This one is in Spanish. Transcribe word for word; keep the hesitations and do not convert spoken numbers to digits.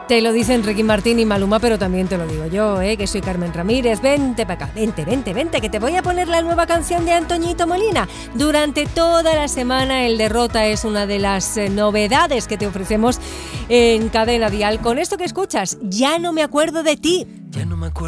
Te lo dicen Ricky Martín y Maluma, pero también te lo digo yo, ¿eh? Que soy Carmen Ramírez. Vente para acá, vente, vente, vente, que te voy a poner la nueva canción de Antoñito Molina. Durante toda la semana el Derrota es una de las eh, novedades que te ofrecemos en Cadena Dial. Con esto que escuchas, Ya no me acuerdo de ti. Ya no me acuerdo.